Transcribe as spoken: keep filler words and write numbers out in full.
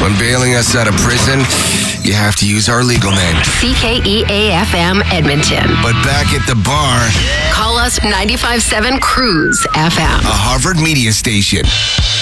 When bailing us out of prison, you have to use our legal name. C K E A F M Edmonton. But back at the bar, call us ninety-five point seven Cruise F M. a Harvard media station.